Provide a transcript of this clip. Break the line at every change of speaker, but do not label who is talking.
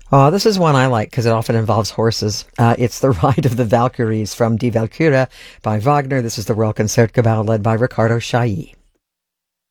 This is one I like because it often involves horses. It's The Ride of the Valkyries from Die Walküre by Wagner. This is the Royal Concertgebouw led by Riccardo Chailly.